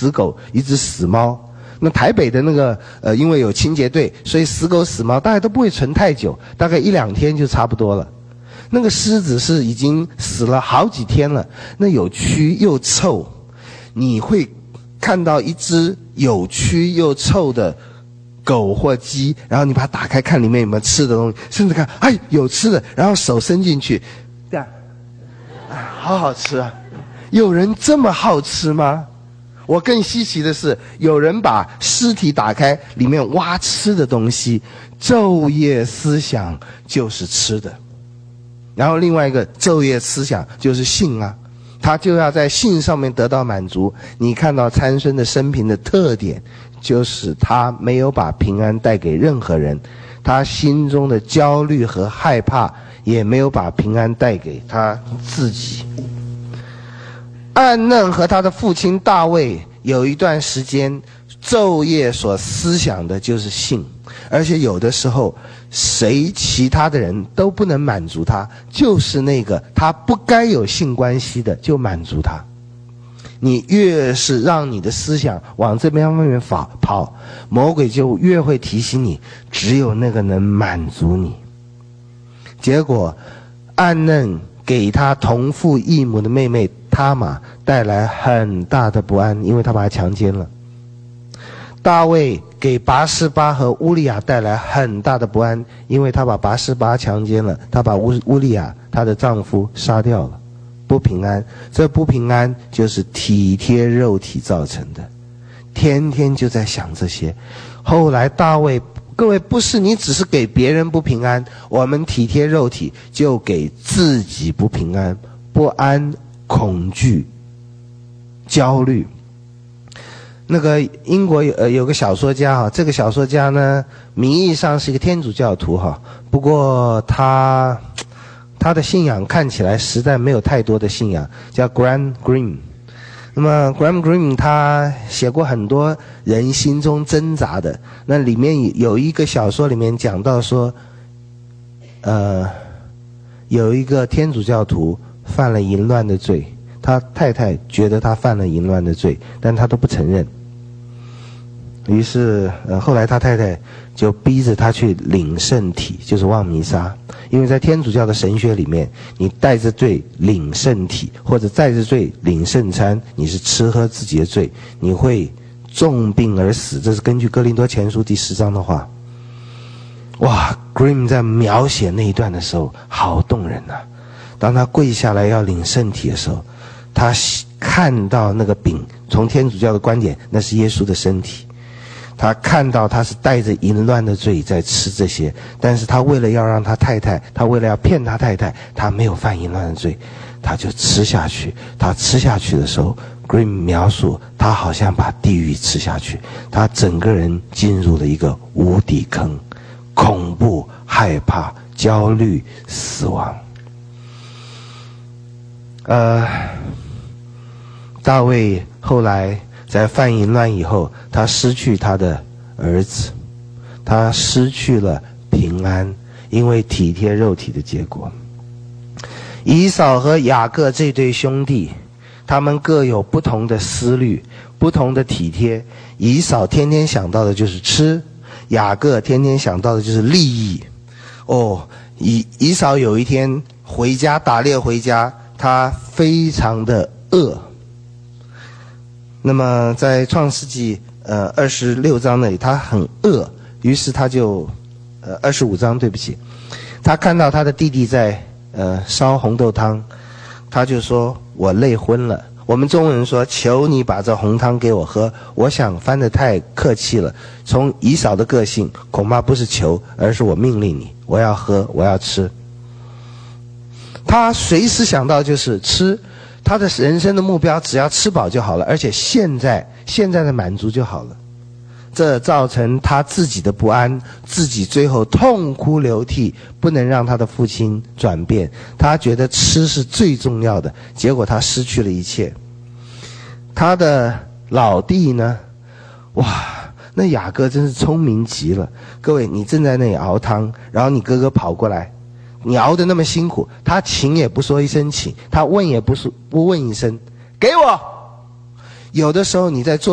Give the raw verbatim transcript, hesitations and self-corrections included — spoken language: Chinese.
死狗，一只死猫。那台北的那个呃，因为有清洁队，所以死狗死猫大概都不会存太久，大概一两天就差不多了。那个狮子是已经死了好几天了，那有蛆又臭，你会看到一只有蛆又臭的狗或鸡，然后你把它打开看里面有没有吃的东西，甚至看哎有吃的，然后手伸进去，这样，哎，好好吃啊！有人这么好吃吗？我更稀奇的是，有人把尸体打开，里面挖吃的东西，昼夜思想就是吃的。然后另外一个昼夜思想就是性啊，他就要在性上面得到满足。你看到参孙的生平的特点，就是他没有把平安带给任何人，他心中的焦虑和害怕也没有把平安带给他自己。暗嫩和他的父亲大卫有一段时间昼夜所思想的就是性，而且有的时候谁其他的人都不能满足他，就是那个他不该有性关系的就满足他。你越是让你的思想往这边方面跑跑，魔鬼就越会提醒你，只有那个能满足你。结果暗嫩给他同父异母的妹妹他玛带来很大的不安，因为他把他强奸了。大卫给拔示巴和乌利亚带来很大的不安，因为他把拔示巴强奸了，他把乌乌利亚她的丈夫杀掉了。不平安，这不平安就是体贴肉体造成的，天天就在想这些。后来大卫，各位，不是你只是给别人不平安，我们体贴肉体就给自己不平安、不安、恐惧、焦虑。那个英国有呃有个小说家哈，这个小说家呢名义上是一个天主教徒哈，不过他他的信仰看起来实在没有太多的信仰，叫 Graham Greene。那么 Graham Greene 他写过很多人心中挣扎的，那里面有一个小说里面讲到说，呃，有一个天主教徒犯了淫乱的罪，他太太觉得他犯了淫乱的罪，但他都不承认。于是呃，后来他太太就逼着他去领圣体，就是望弥撒。因为在天主教的神学里面，你带着罪领圣体，或者带着罪领圣餐，你是吃喝自己的罪，你会重病而死。这是根据哥林多前书第十章的话。哇 Grimm 在描写那一段的时候好动人啊。当他跪下来要领圣体的时候，他看到那个饼，从天主教的观点那是耶稣的身体，他看到他是带着淫乱的罪在吃这些，但是他为了要让他太太，他为了要骗他太太，他没有犯淫乱的罪，他就吃下去。他吃下去的时候 Grimm 描述他好像把地狱吃下去，他整个人进入了一个无底坑，恐怖、害怕、焦虑、死亡。呃，大卫后来在犯淫乱以后，他失去他的儿子，他失去了平安，因为体贴肉体的结果。以扫和雅各这对兄弟，他们各有不同的思虑，不同的体贴。以扫天天想到的就是吃，雅各天天想到的就是利益。哦，以以扫有一天回家打猎回家，他非常的饿。那么在创世纪呃二十六章那里，他很饿，于是他就呃二十五章对不起，他看到他的弟弟在呃烧红豆汤，他就说我累昏了。我们中文人说求你把这红汤给我喝，我想翻得太客气了，从以扫的个性恐怕不是求，而是我命令你，我要喝，我要吃。他随时想到就是吃，他的人生的目标只要吃饱就好了，而且现在现在的满足就好了。这造成他自己的不安，自己最后痛哭流涕，不能让他的父亲转变。他觉得吃是最重要的，结果他失去了一切。他的老弟呢，哇，那雅各真是聪明极了。各位，你正在那里熬汤，然后你哥哥跑过来，你熬得那么辛苦，他请也不说一声请，他问也不说不问一声，给我。有的时候你在做